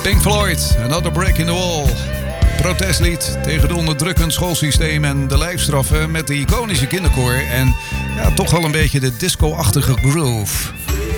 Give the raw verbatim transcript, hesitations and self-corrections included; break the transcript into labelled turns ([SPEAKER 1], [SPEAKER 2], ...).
[SPEAKER 1] Pink Floyd, Another Break in the Wall. Protestlied tegen het onderdrukkend schoolsysteem en de lijfstraffen met de iconische kinderkoor en ja, toch wel een beetje de disco-achtige groove.